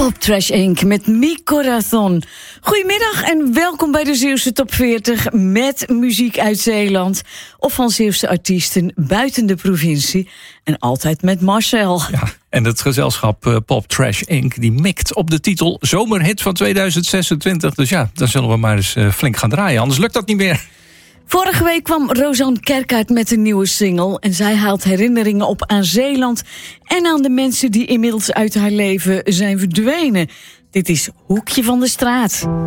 Pop Trash Inc. met Mi Corazon. Goedemiddag en welkom bij de Zeeuwse Top 40 met muziek uit Zeeland of van Zeeuwse artiesten buiten de provincie. En altijd met Marcel. Ja, en het gezelschap Pop Trash Inc. die mikt op de titel Zomerhit van 2026. Dus ja, dan zullen we maar eens flink gaan draaien, anders lukt dat niet meer. Vorige week kwam Rosanne Kerkaert met een nieuwe single en zij haalt herinneringen op aan Zeeland en aan de mensen die inmiddels uit haar leven zijn verdwenen. Dit is Hoekje van de Straat.